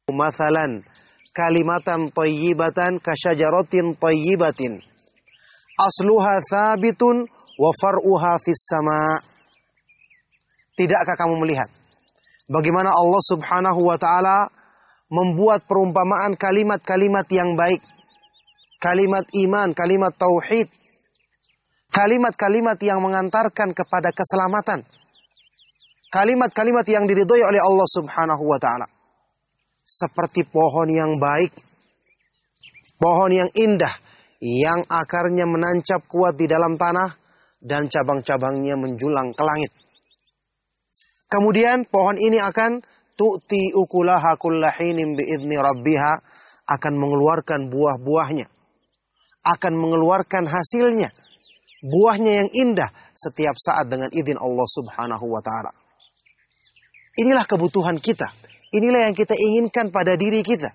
mathalan kalimatan thayyibatan kasyajaratin thayyibatin asluha thabitun wa far'uha fis sama. Tidakkah kamu melihat bagaimana Allah Subhanahu wa taala membuat perumpamaan kalimat-kalimat yang baik, kalimat iman, kalimat tauhid, kalimat-kalimat yang mengantarkan kepada keselamatan, kalimat-kalimat yang diridhoi oleh Allah Subhanahu wa taala. Seperti pohon yang baik, pohon yang indah, yang akarnya menancap kuat di dalam tanah dan cabang-cabangnya menjulang ke langit. Kemudian pohon ini akan tu'ti ukulaha kulla hinin bi'idzni rabbiha, akan mengeluarkan buah-buahnya, akan mengeluarkan hasilnya, buahnya yang indah setiap saat dengan izin Allah Subhanahu wa taala. Inilah kebutuhan kita. Inilah yang kita inginkan pada diri kita.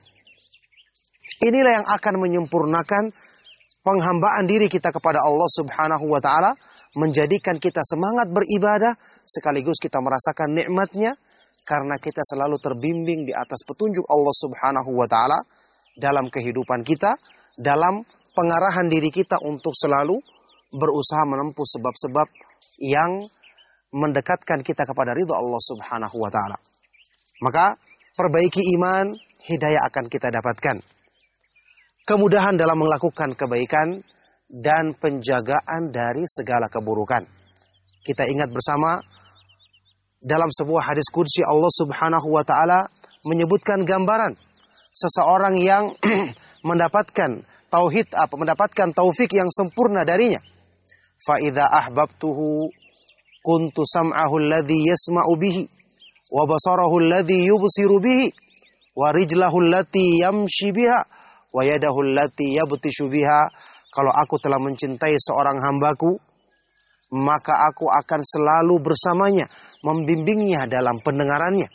Inilah yang akan menyempurnakan penghambaan diri kita kepada Allah Subhanahu wa taala, menjadikan kita semangat beribadah sekaligus kita merasakan nikmatnya karena kita selalu terbimbing di atas petunjuk Allah Subhanahu wa taala dalam kehidupan kita, dalam pengarahan diri kita untuk selalu berusaha menempuh sebab-sebab yang mendekatkan kita kepada ridha Allah Subhanahu wa taala. Maka perbaiki iman, hidayah akan kita dapatkan. Kemudahan dalam melakukan kebaikan dan penjagaan dari segala keburukan. Kita ingat bersama dalam sebuah hadis qudsi Allah Subhanahu wa taala menyebutkan gambaran seseorang yang mendapatkan tauhid, mendapatkan taufik yang sempurna darinya. Fa idza ahbabtuhu kuntu sam'ahu alladhi yasma'u bihi wa basarahu alladhi yubsiru bihi wa rijlahu allati yamshi biha wa yadahu allati yabtishu biha. Kalau aku telah mencintai seorang hambaku, maka aku akan selalu bersamanya, membimbingnya dalam pendengarannya,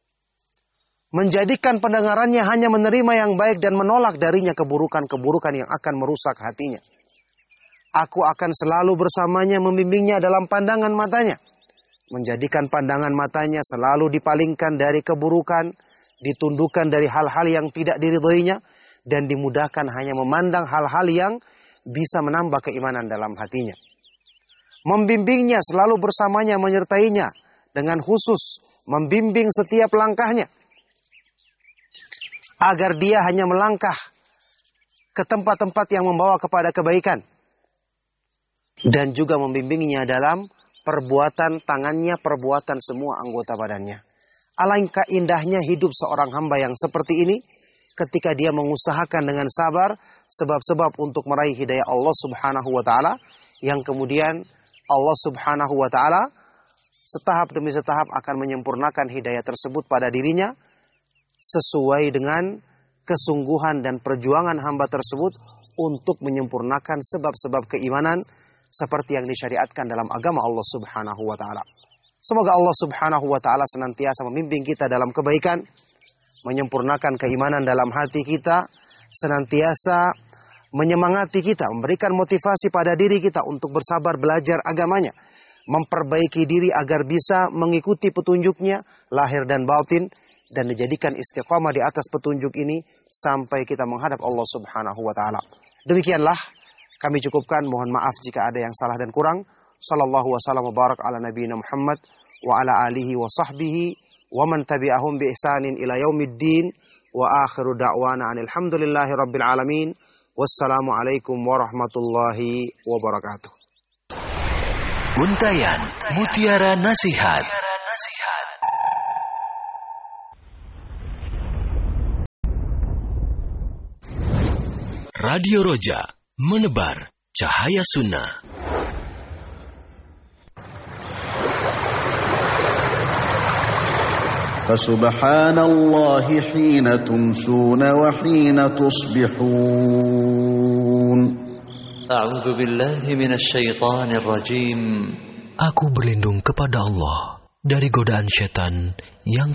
menjadikan pendengarannya hanya menerima yang baik dan menolak darinya keburukan-keburukan yang akan merusak hatinya. Aku akan selalu bersamanya, membimbingnya dalam pandangan matanya, menjadikan pandangan matanya selalu dipalingkan dari keburukan, ditundukkan dari hal-hal yang tidak diridhoinya, dan dimudahkan hanya memandang hal-hal yang bisa menambah keimanan dalam hatinya. Membimbingnya selalu bersamanya, menyertainya dengan khusus, membimbing setiap langkahnya, agar dia hanya melangkah ke tempat-tempat yang membawa kepada kebaikan, dan juga membimbingnya dalam perbuatan tangannya, perbuatan semua anggota badannya. Alangkah indahnya hidup seorang hamba yang seperti ini, ketika dia mengusahakan dengan sabar sebab-sebab untuk meraih hidayah Allah Subhanahu wa taala, yang kemudian Allah Subhanahu wa taala setahap demi setahap akan menyempurnakan hidayah tersebut pada dirinya sesuai dengan kesungguhan dan perjuangan hamba tersebut untuk menyempurnakan sebab-sebab keimanan seperti yang disyariatkan dalam agama Allah Subhanahu wa taala. Semoga Allah Subhanahu wa taala senantiasa membimbing kita dalam kebaikan, menyempurnakan keimanan dalam hati kita, senantiasa menyemangati kita, memberikan motivasi pada diri kita untuk bersabar belajar agamanya, memperbaiki diri agar bisa mengikuti petunjuknya lahir dan batin, dan dijadikan istiqamah di atas petunjuk ini sampai kita menghadap Allah Subhanahu wa taala. Demikianlah kami cukupkan, mohon maaf jika ada yang salah dan kurang. Sallallahu wasallam wa barak ala nabiyina Muhammad wa ala alihi wa sahbihi wa man tabi'ahum bi ihsanin ila yaumiddin, wa akhiru da'wana alhamdulillahi rabbil alamin. Wassalamu alaikum warahmatullahi wabarakatuh. Untayan Mutiara Nasihat. Radio Roja, menebar cahaya sunnah. Fasubhanallahi hina tumsuna wa hina tusbihun. A'udzu billahi minasy syaithanir rajim. Aku berlindung kepada Allah dari godaan syaitan yang